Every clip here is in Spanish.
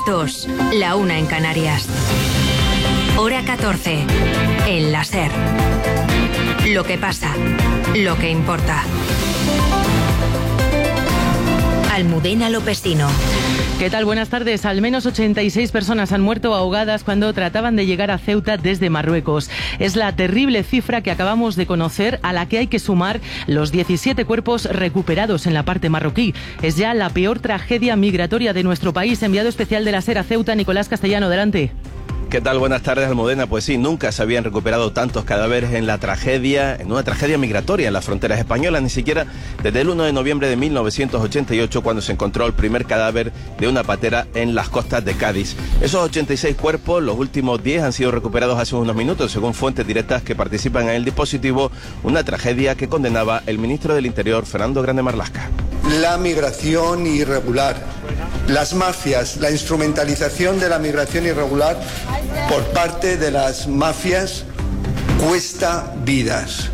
las 2, la 1 en Canarias. Hora 14, en la SER. Lo que pasa, lo que importa. Almudena Lopesino. ¿Qué tal? Buenas tardes. Al menos 86 personas han muerto ahogadas cuando trataban de llegar a Ceuta desde Marruecos. Es la terrible cifra que acabamos de conocer, a la que hay que sumar los 17 cuerpos recuperados en la parte marroquí. Es ya la peor tragedia migratoria de nuestro país. Enviado especial de la SER a Ceuta, Nicolás Castellano, adelante. ¿Qué tal? Buenas tardes, Almudena. Pues sí, nunca se habían recuperado tantos cadáveres en una tragedia migratoria en las fronteras españolas, ni siquiera desde el 1 de noviembre de 1988, cuando se encontró el primer cadáver de una patera en las costas de Cádiz. Esos 86 cuerpos, los últimos 10 han sido recuperados hace unos minutos, según fuentes directas que participan en el dispositivo, una tragedia que condenaba el ministro del Interior, Fernando Grande Marlaska. La migración irregular, las mafias, la instrumentalización de la migración irregular por parte de las mafias cuesta vidas.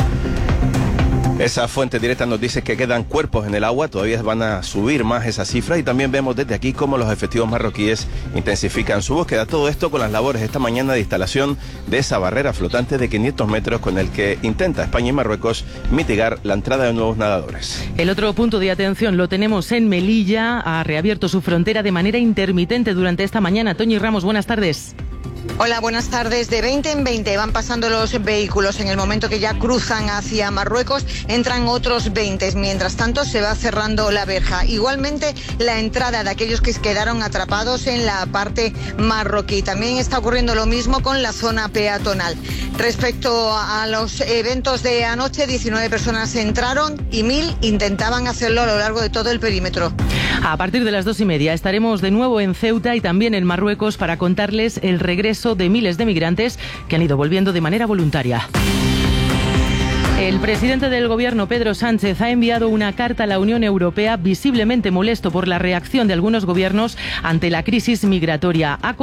Esa fuente directa nos dice que quedan cuerpos en el agua, todavía van a subir más esa cifra, y también vemos desde aquí cómo los efectivos marroquíes intensifican su búsqueda. Todo esto con las labores esta mañana de instalación de esa barrera flotante de 500 metros con el que intenta España y Marruecos mitigar la entrada de nuevos nadadores. El otro punto de atención lo tenemos en Melilla. Ha reabierto su frontera de manera intermitente durante esta mañana. Toñi Ramos, buenas tardes. Hola, buenas tardes. De 20 en 20 van pasando los vehículos. En el momento que ya cruzan hacia Marruecos, entran otros 20. Mientras tanto, se va cerrando la verja. Igualmente, la entrada de aquellos que quedaron atrapados en la parte marroquí. También está ocurriendo lo mismo con la zona peatonal. Respecto a los eventos de anoche, 19 personas entraron y 1.000 intentaban hacerlo a lo largo de todo el perímetro. A partir de las 2:30 estaremos de nuevo en Ceuta y también en Marruecos para contarles el regreso de miles de migrantes que han ido volviendo de manera voluntaria. El presidente del Gobierno, Pedro Sánchez, ha enviado una carta a la Unión Europea visiblemente molesto por la reacción de algunos gobiernos ante la crisis migratoria. Ha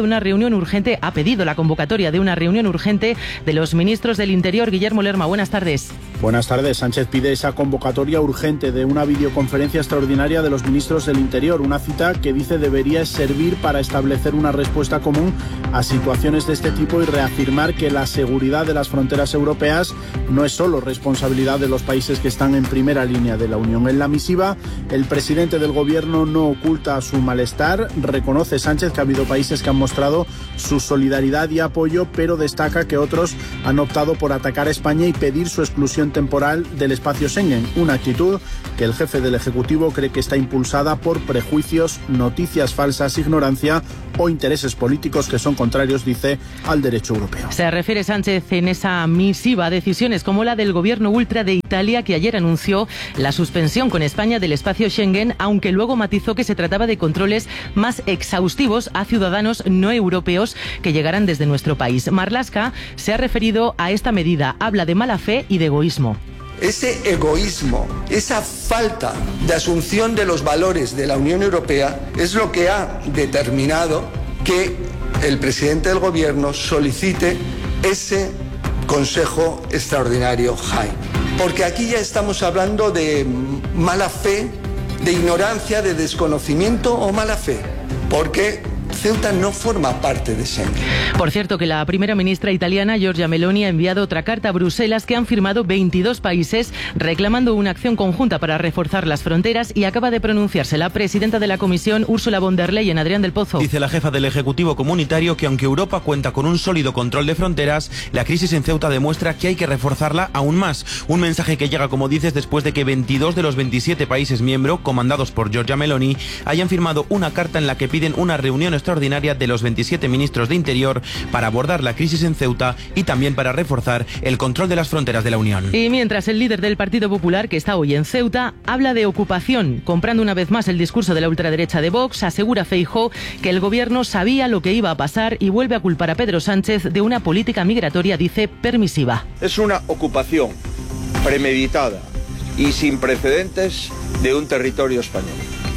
pedido la convocatoria de una reunión urgente de los ministros del Interior. Guillermo Lerma, buenas tardes. Buenas tardes. Sánchez pide esa convocatoria urgente de una videoconferencia extraordinaria de los ministros del Interior, una cita que dice debería servir para establecer una respuesta común a situaciones de este tipo y reafirmar que la seguridad de las fronteras europeas no es solo responsabilidad de los países que están en primera línea de la Unión. En la misiva, el presidente del Gobierno no oculta su malestar. Reconoce Sánchez que ha habido países que han mostrado su solidaridad y apoyo, pero destaca que otros han optado por atacar a España y pedir su exclusión temporal del espacio Schengen, una actitud que el jefe del Ejecutivo cree que está impulsada por prejuicios, noticias falsas, ignorancia o intereses políticos que son contrarios, dice, al derecho europeo. Se refiere Sánchez en esa misiva a decisiones como la del gobierno ultra de Italia, que ayer anunció la suspensión con España del espacio Schengen, aunque luego matizó que se trataba de controles más exhaustivos a ciudadanos no europeos que llegaran desde nuestro país. Marlaska se ha referido a esta medida, habla de mala fe y de egoísmo. Ese egoísmo, esa falta de asunción de los valores de la Unión Europea es lo que ha determinado que el presidente del Gobierno solicite ese Consejo Extraordinario JAI. Porque aquí ya estamos hablando de mala fe, de ignorancia, de desconocimiento o mala fe. Porque Ceuta no forma parte de Schengen. Por cierto, que la primera ministra italiana, Giorgia Meloni, ha enviado otra carta a Bruselas que han firmado 22 países reclamando una acción conjunta para reforzar las fronteras, y acaba de pronunciarse la presidenta de la Comisión, Ursula von der Leyen. Adrián del Pozo. Dice la jefa del Ejecutivo Comunitario que aunque Europa cuenta con un sólido control de fronteras, la crisis en Ceuta demuestra que hay que reforzarla aún más. Un mensaje que llega, como dices, después de que 22 de los 27 países miembros, comandados por Giorgia Meloni, hayan firmado una carta en la que piden una reunión extraordinaria de los 27 ministros de Interior para abordar la crisis en Ceuta y también para reforzar el control de las fronteras de la Unión. Y mientras, el líder del Partido Popular, que está hoy en Ceuta, habla de ocupación, comprando una vez más el discurso de la ultraderecha de Vox. Asegura Feijóo que el gobierno sabía lo que iba a pasar y vuelve a culpar a Pedro Sánchez de una política migratoria, dice, permisiva. Es una ocupación premeditada y sin precedentes de un territorio español.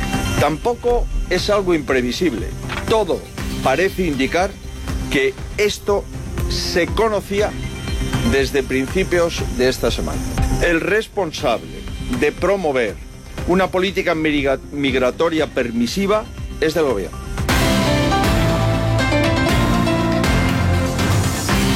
Tampoco es algo imprevisible. Todo parece indicar que esto se conocía desde principios de esta semana. El responsable de promover una política migratoria permisiva es del gobierno.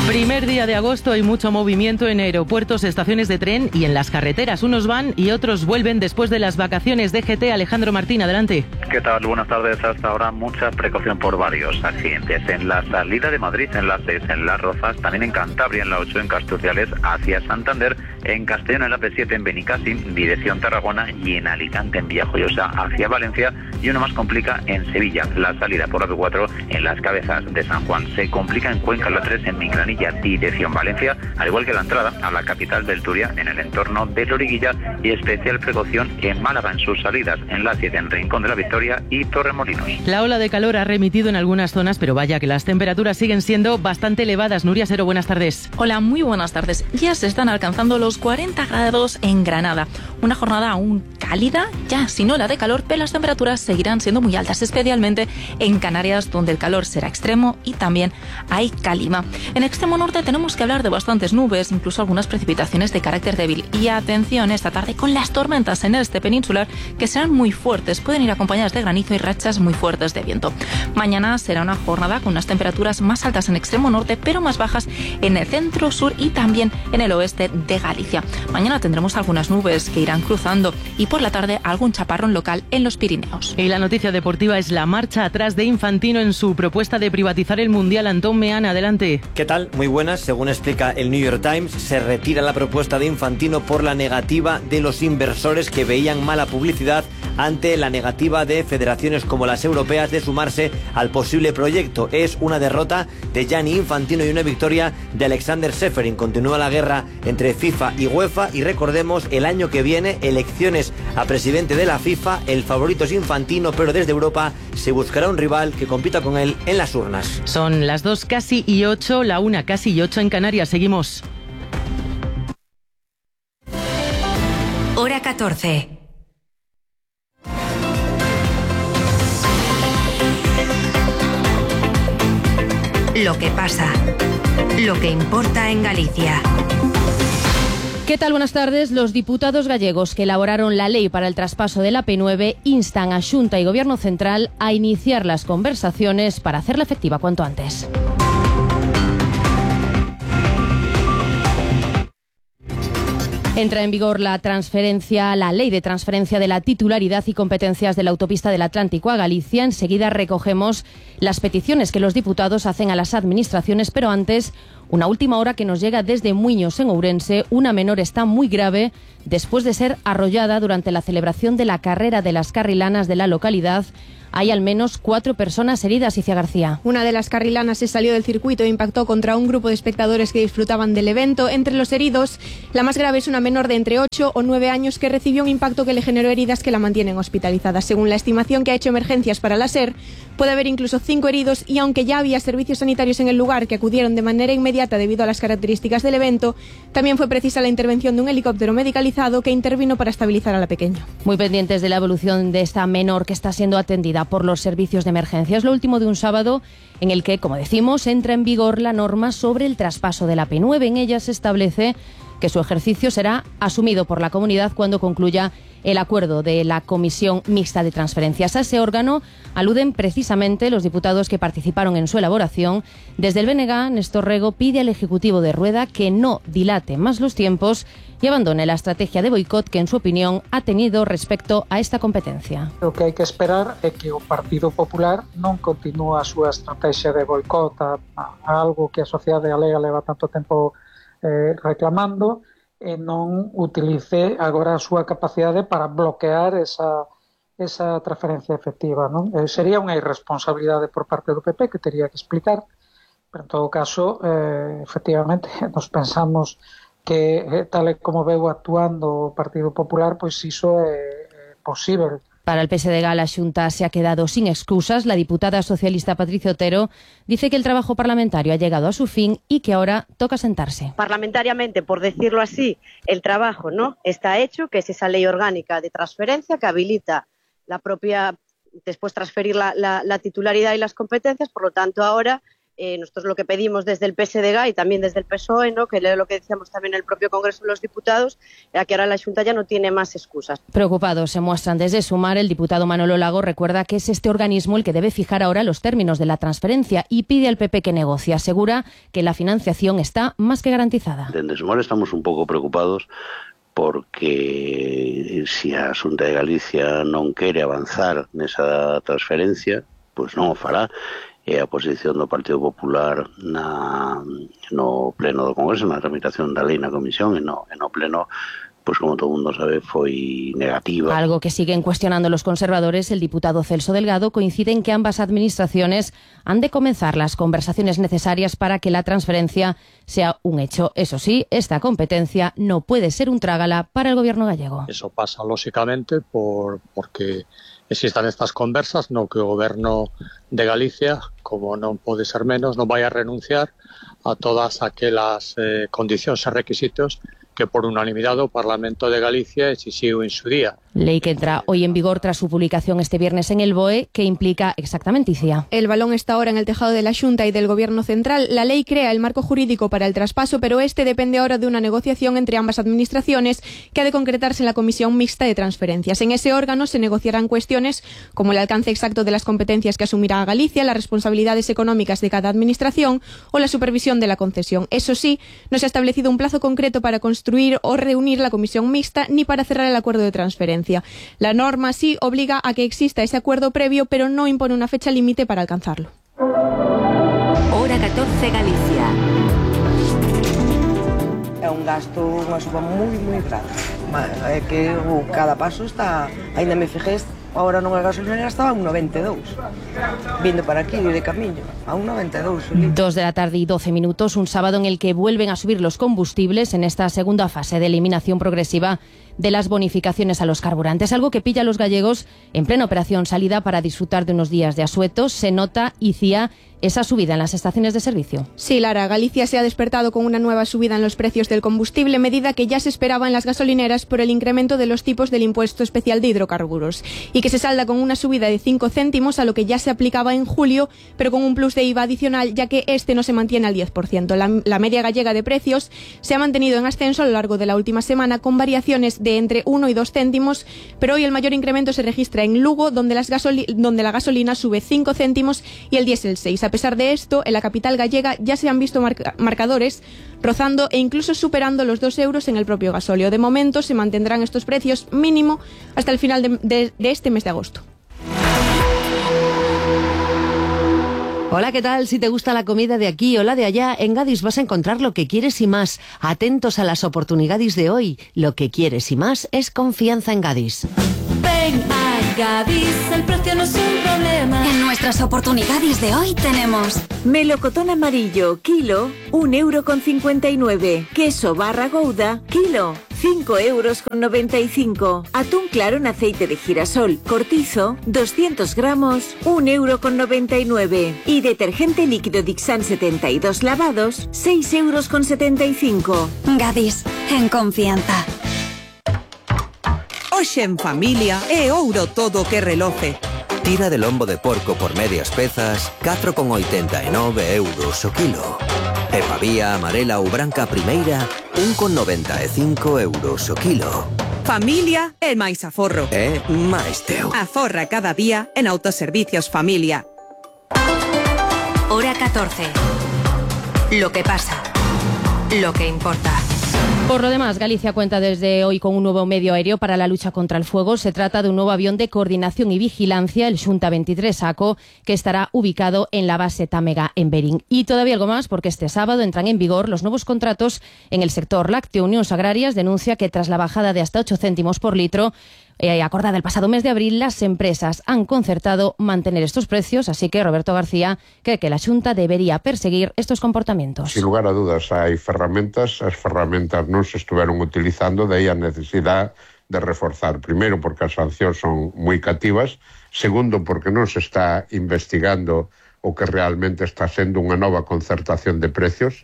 Primer día de agosto, hay mucho movimiento en aeropuertos, estaciones de tren y en las carreteras. Unos van y otros vuelven después de las vacaciones. DGT, Alejandro Martín, adelante. ¿Qué tal? Buenas tardes. Hasta ahora mucha precaución por varios accidentes. En la salida de Madrid, en la 6, en Las Rozas, también en Cantabria, en la 8, en Castuciales, hacia Santander, en Castellón, en la P7, en Benicàssim, dirección Tarragona, y en Alicante, en Villajoyosa, hacia Valencia, y uno más complica en Sevilla. La salida por la P4 en Las Cabezas de San Juan. Se complica en Cuenca, en la 3, en Mingranilla, dirección Valencia, al igual que la entrada a la capital del Turia, en el entorno de Loriguilla, y especial precaución en Málaga en sus salidas, en la 7, en Rincón de la Victoria y Torremolinos. La ola de calor ha remitido en algunas zonas, pero vaya que las temperaturas siguen siendo bastante elevadas. Nuria Sero, buenas tardes. Hola, muy buenas tardes. Ya se están alcanzando los 40 grados en Granada. Una jornada aún cálida, ya sin ola de calor, pero las temperaturas seguirán siendo muy altas, especialmente en Canarias, donde el calor será extremo y también hay calima. En extremo norte tenemos que hablar de bastantes nubes, incluso algunas precipitaciones de carácter débil. Y atención esta tarde con las tormentas en el este peninsular, que serán muy fuertes, pueden ir acompañadas de granizo y rachas muy fuertes de viento. Mañana será una jornada con unas temperaturas más altas en extremo norte, pero más bajas en el centro, sur y también en el oeste de Galicia. Mañana tendremos algunas nubes que irán cruzando y por la tarde algún chaparrón local en los Pirineos. Y la noticia deportiva es la marcha atrás de Infantino en su propuesta de privatizar el Mundial. Antón Meana, adelante. ¿Qué tal? Muy buenas. Según explica el New York Times, se retira la propuesta de Infantino por la negativa de los inversores que veían mala publicidad ante la negativa de federaciones como las europeas de sumarse al posible proyecto. Es una derrota de Gianni Infantino y una victoria de Alexander Seferin. Continúa la guerra entre FIFA y UEFA y recordemos, el año que viene, elecciones a presidente de la FIFA. El favorito es Infantino, pero desde Europa se buscará un rival que compita con él en las urnas. Son las 2 casi y 8, la 1 casi y 8 en Canarias. Seguimos. Hora 14. Lo que pasa, lo que importa en Galicia. ¿Qué tal? Buenas tardes. Los diputados gallegos que elaboraron la ley para el traspaso de la P9 instan a Xunta y Gobierno Central a iniciar las conversaciones para hacerla efectiva cuanto antes. Entra en vigor la ley de transferencia de la titularidad y competencias de la autopista del Atlántico a Galicia. Enseguida recogemos las peticiones que los diputados hacen a las administraciones, pero antes, una última hora que nos llega desde Muiños, en Ourense. Una menor está muy grave después de ser arrollada durante la celebración de la carrera de las carrilanas de la localidad. Hay al menos 4 personas heridas, Icia García. Una de las carrilanas se salió del circuito e impactó contra un grupo de espectadores que disfrutaban del evento. Entre los heridos, la más grave es una menor de entre 8 o 9 años que recibió un impacto que le generó heridas que la mantienen hospitalizada. Según la estimación que ha hecho Emergencias para la SER, puede haber incluso 5 heridos y aunque ya había servicios sanitarios en el lugar que acudieron de manera inmediata debido a las características del evento, también fue precisa la intervención de un helicóptero medicalizado que intervino para estabilizar a la pequeña. Muy pendientes de la evolución de esta menor que está siendo atendida por los servicios de emergencia. Es lo último de un sábado en el que, como decimos, entra en vigor la norma sobre el traspaso de la P9. En ella se establece que su ejercicio será asumido por la comunidad cuando concluya el acuerdo de la Comisión Mixta de Transferencias. A ese órgano aluden precisamente los diputados que participaron en su elaboración. Desde el BNG, Néstor Rego pide al Ejecutivo de Rueda que no dilate más los tiempos y abandone la estrategia de boicot que, en su opinión, ha tenido respecto a esta competencia. O que hai que esperar é que o Partido Popular non continúe a súa estrategia de boicot a algo que a sociedade galega leva tanto tempo reclamando e non utilice agora a súa capacidade para bloquear esa transferencia efectiva, non? Sería unha irresponsabilidade por parte do PP que teria que explicar, pero en todo caso, efectivamente, nos pensamos que tal e como veu actuando o Partido Popular, pois iso é posible. Para el PSDG, la Xunta se ha quedado sin excusas. La diputada socialista Patricia Otero dice que el trabajo parlamentario ha llegado a su fin y que ahora toca sentarse. Parlamentariamente, por decirlo así, el trabajo, ¿no?, está hecho, que es esa ley orgánica de transferencia que habilita la propia, después transferir la titularidad y las competencias. Por lo tanto, ahora nosotros lo que pedimos desde el PSDG y también desde el PSOE, ¿no?, que es lo que decíamos también en el propio Congreso de los Diputados, era que ahora la Xunta ya no tiene más excusas. Preocupados se muestran desde Sumar. El diputado Manolo Lago recuerda que es este organismo el que debe fijar ahora los términos de la transferencia y pide al PP que negocie. Asegura que la financiación está más que garantizada. Desde Sumar estamos un pouco preocupados porque se a Xunta de Galicia non quere avanzar nesa transferencia, pois non o fará. E a posición do Partido Popular no pleno do Congreso, na tramitación da lei na comisión e no pleno, pues como todo el mundo sabe, foi negativa. Algo que siguen cuestionando los conservadores. El diputado Celso Delgado coincide en que ambas administraciones han de comenzar las conversaciones necesarias para que la transferencia sea un hecho. Eso sí, esta competencia no puede ser un trágala para el gobierno gallego. Eso pasa, lógicamente, porque existan estas conversas, no que o goberno de Galicia, como non pode ser menos, non vai a renunciar a todas aquelas condicións e requisitos que por unanimidade o Parlamento de Galicia exixiu en su día. Ley que entra hoy en vigor tras su publicación este viernes en el BOE, que implica exactamente, Icía. El balón está ahora en el tejado de la Xunta y del Gobierno Central. La ley crea el marco jurídico para el traspaso, pero este depende ahora de una negociación entre ambas administraciones que ha de concretarse en la Comisión Mixta de Transferencias. En ese órgano se negociarán cuestiones como el alcance exacto de las competencias que asumirá Galicia, las responsabilidades económicas de cada administración o la supervisión de la concesión. Eso sí, no se ha establecido un plazo concreto para construir o reunir la Comisión Mixta ni para cerrar el acuerdo de transferencia. La norma sí obliga a que exista ese acuerdo previo, pero no impone una fecha límite para alcanzarlo. Hora 14 Galicia. É un gasto, unha suba moi grande. É que cada paso está, ainda me fijei, ahora non a gasolinera estaba a 1,92. Vindo para aquí de camiño, a 1,92. 2 de la tarde y 12 minutos, un sábado en el que vuelven a subir los combustibles en esta segunda fase de eliminación progresiva de las bonificaciones a los carburantes, algo que pilla a los gallegos en plena operación salida para disfrutar de unos días de asueto. Se nota, Icía, esa subida en las estaciones de servicio. Sí, Lara, Galicia se ha despertado con una nueva subida en los precios del combustible, medida que ya se esperaba en las gasolineras por el incremento de los tipos del impuesto especial de hidrocarburos, y que se salda con una subida de 5 céntimos a lo que ya se aplicaba en julio, pero con un plus de IVA adicional, ya que este no se mantiene al 10%. La media gallega de precios se ha mantenido en ascenso a lo largo de la última semana, con variaciones de entre 1 y 2 céntimos, pero hoy el mayor incremento se registra en Lugo, donde la gasolina sube 5 céntimos y el diésel 6. A pesar de esto, en la capital gallega ya se han visto marcadores rozando e incluso superando los 2 euros en el propio gasóleo. De momento se mantendrán estos precios mínimo hasta el final de este mes de agosto. Hola, ¿qué tal? Si te gusta la comida de aquí o la de allá, en Gadis vas a encontrar lo que quieres y más. Atentos a las oportunidades de hoy. Lo que quieres y más es confianza en Gadis. Ven a Gadis, el precio no es un problema. En nuestras oportunidades de hoy tenemos melocotón amarillo, kilo, 1,59 €. Queso barra Gouda, kilo, 5,95 €. Atún claro en aceite de girasol, cortizo, 200 gramos, 1,99 €. Y detergente líquido Dixan 72 lavados, 6,75 €. Gadis, en confianza. Hoxe en familia é ouro todo que reloce. Tira de lombo de porco por medias pezas, 4,89 € o kilo. E pavía amarela ou branca primeira, 1,95 € o kilo. Familia é máis aforro. É máis teu. Aforra cada día en Autoservicios Familia. Hora 14. Lo que pasa. Lo que importa. Por lo demás, Galicia cuenta desde hoy con un nuevo medio aéreo para la lucha contra el fuego. Se trata de un nuevo avión de coordinación y vigilancia, el Xunta 23 ACO, que estará ubicado en la base Támega en Berín. Y todavía algo más, porque este sábado entran en vigor los nuevos contratos en el sector lácteo. Unión Agrarias denuncia que tras la bajada de hasta 8 céntimos por litro, acordada el pasado mes de abril, las empresas han concertado mantener estos precios, así que Roberto García cree que la Xunta debería perseguir estos comportamientos. Sin lugar a dudas, hai ferramentas, as ferramentas non se estuveron utilizando, de aí a necesidade de reforzar. Primeiro, porque as sancións son moi cativas. Segundo, porque non se está investigando o que realmente está sendo unha nova concertación de precios.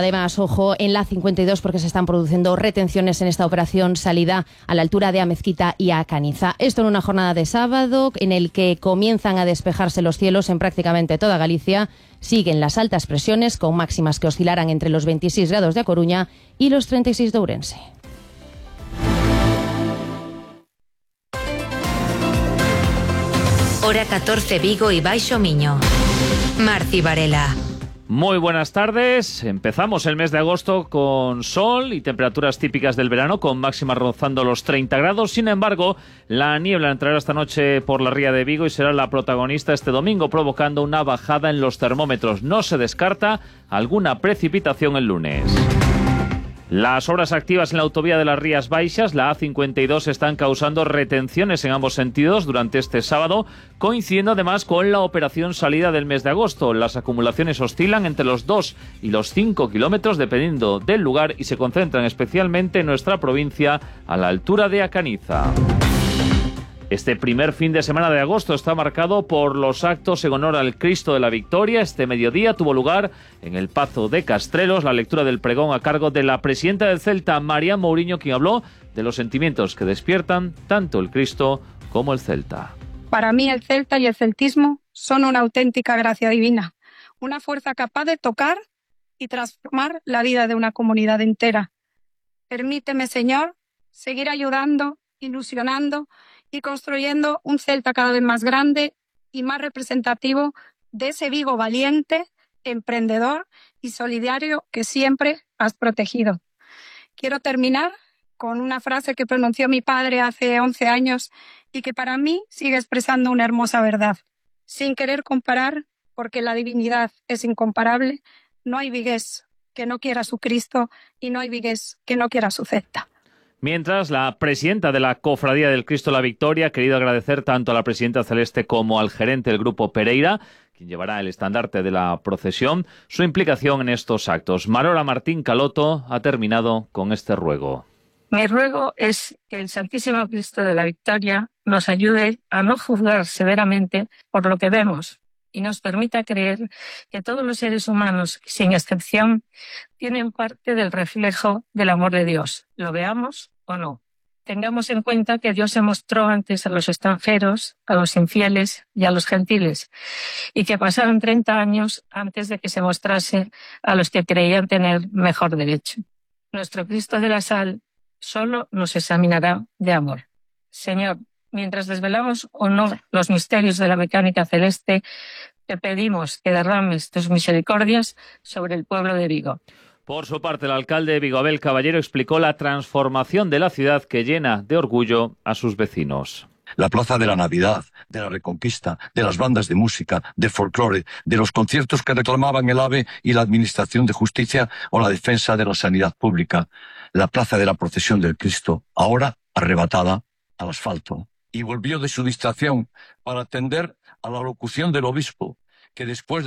además, ojo, en la 52 porque se están produciendo retenciones en esta operación salida a la altura de Amezquita y a Caniza. Esto en una jornada de sábado en el que comienzan a despejarse los cielos en prácticamente toda Galicia. Siguen las altas presiones con máximas que oscilarán entre los 26 grados de A Coruña y los 36 de Ourense. Hora 14 Vigo y Baixo Miño. Marci Varela. Muy buenas tardes. Empezamos el mes de agosto con sol y temperaturas típicas del verano, con máximas rozando los 30 grados. Sin embargo, la niebla entrará esta noche por la ría de Vigo y será la protagonista este domingo, provocando una bajada en los termómetros. No se descarta alguna precipitación el lunes. Las obras activas en la autovía de las Rías Baixas, la A52, están causando retenciones en ambos sentidos durante este sábado, coincidiendo además con la operación salida del mes de agosto. Las acumulaciones oscilan entre los 2 y los 5 kilómetros dependiendo del lugar y se concentran especialmente en nuestra provincia a la altura de Acaniza. Este primer fin de semana de agosto está marcado por los actos en honor al Cristo de la Victoria. Este mediodía tuvo lugar en el Pazo de Castrelos la lectura del pregón a cargo de la presidenta del Celta, María Mourinho, quien habló de los sentimientos que despiertan tanto el Cristo como el Celta. Para mí el Celta y el celtismo son una auténtica gracia divina, una fuerza capaz de tocar y transformar la vida de una comunidad entera. Permíteme, Señor, seguir ayudando, ilusionando y construyendo un Celta cada vez más grande y más representativo de ese Vigo valiente, emprendedor y solidario que siempre has protegido. Quiero terminar con una frase que pronunció mi padre hace 11 años y que para mí sigue expresando una hermosa verdad. Sin querer comparar, porque la divinidad es incomparable, no hay vigués que no quiera su Cristo y no hay vigués que no quiera su Celta. Mientras, la presidenta de la Cofradía del Cristo de la Victoria ha querido agradecer tanto a la presidenta celeste como al gerente del Grupo Pereira, quien llevará el estandarte de la procesión, su implicación en estos actos. Marola Martín Caloto ha terminado con este ruego. Mi ruego es que el Santísimo Cristo de la Victoria nos ayude a no juzgar severamente por lo que vemos y nos permita creer que todos los seres humanos, sin excepción, tienen parte del reflejo del amor de Dios, lo veamos o no. Tengamos en cuenta que Dios se mostró antes a los extranjeros, a los infieles y a los gentiles, y que pasaron 30 años antes de que se mostrase a los que creían tener mejor derecho. Nuestro Cristo de la Sal solo nos examinará de amor. Señor, mientras desvelamos o no los misterios de la mecánica celeste, te pedimos que derrames tus misericordias sobre el pueblo de Vigo. Por su parte, el alcalde de Vigo, Abel Caballero, explicó la transformación de la ciudad que llena de orgullo a sus vecinos. La Plaza de la Navidad, de la Reconquista, de las bandas de música, de folclore, de los conciertos que reclamaban el AVE y la Administración de Justicia o la defensa de la sanidad pública. La Plaza de la Procesión del Cristo, ahora arrebatada al asfalto. Y volvió de su distracción para atender a la locución del obispo, que después de